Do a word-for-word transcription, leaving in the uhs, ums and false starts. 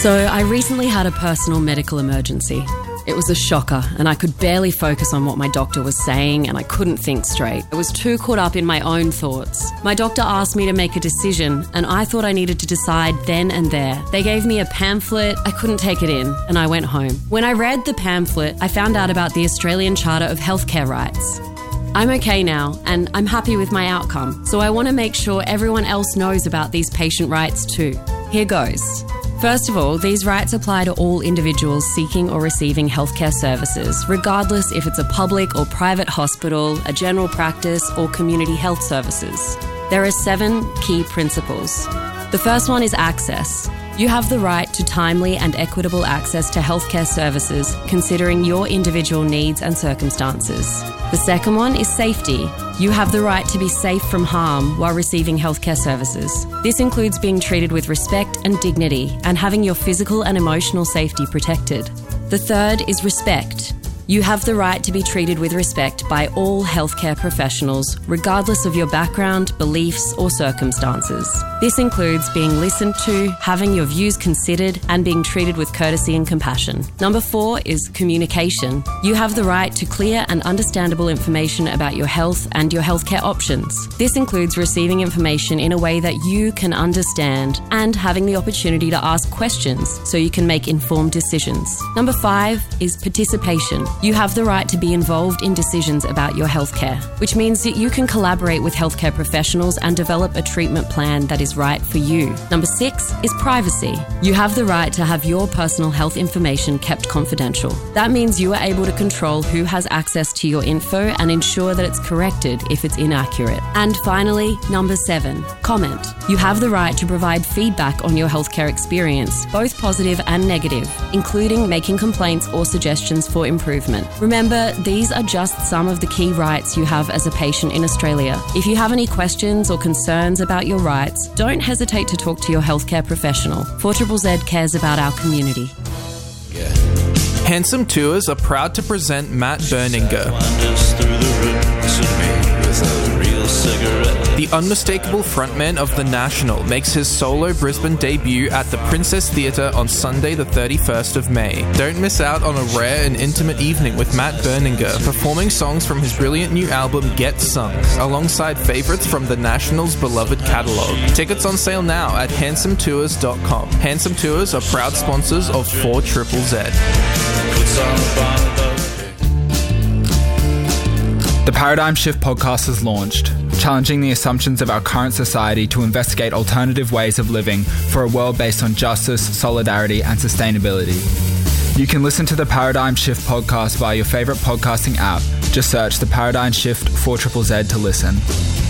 So I recently had a personal medical emergency. It was a shocker, and I could barely focus on what my doctor was saying, and I couldn't think straight. I was too caught up in my own thoughts. My doctor asked me to make a decision, and I thought I needed to decide then and there. They gave me a pamphlet, I couldn't take it in, and I went home. When I read the pamphlet, I found out about the Australian Charter of Healthcare Rights. I'm okay now, and I'm happy with my outcome, so I want to make sure everyone else knows about these patient rights too. Here goes. First of all, these rights apply to all individuals seeking or receiving healthcare services, regardless if it's a public or private hospital, a general practice, or community health services. There are seven key principles. The first one is access. You have the right to timely and equitable access to healthcare services, considering your individual needs and circumstances. The second one is safety. You have the right to be safe from harm while receiving healthcare services. This includes being treated with respect and dignity and having your physical and emotional safety protected. The third is respect. You have the right to be treated with respect by all healthcare professionals, regardless of your background, beliefs, or circumstances. This includes being listened to, having your views considered, and being treated with courtesy and compassion. Number four is communication. You have the right to clear and understandable information about your health and your healthcare options. This includes receiving information in a way that you can understand and having the opportunity to ask questions so you can make informed decisions. Number five is participation. You have the right to be involved in decisions about your healthcare, which means that you can collaborate with healthcare professionals and develop a treatment plan that is right for you. Number six is privacy. You have the right to have your personal health information kept confidential. That means you are able to control who has access to your info and ensure that it's corrected if it's inaccurate. And finally, number seven, comment. You have the right to provide feedback on your healthcare experience, both positive and negative, including making complaints or suggestions for improvement. Remember, these are just some of the key rights you have as a patient in Australia. If you have any questions or concerns about your rights, don't hesitate to talk to your healthcare professional. four Z Z Z cares about our community. Yeah. Handsome Tours are proud to present Matt Berninger. The unmistakable frontman of The National makes his solo Brisbane debut at the Princess Theatre on Sunday the thirty-first of May. Don't miss out on a rare and intimate evening with Matt Berninger, performing songs from his brilliant new album Get Sung, alongside favourites from The National's beloved catalogue. Tickets on sale now at handsome tours dot com. Handsome Tours are proud sponsors of four Z Z Z. The Paradigm Shift podcast has launched, challenging the assumptions of our current society to investigate alternative ways of living for a world based on justice, solidarity, and sustainability. You can listen to the Paradigm Shift podcast via your favourite podcasting app. Just search the Paradigm Shift four Z Z Z to listen.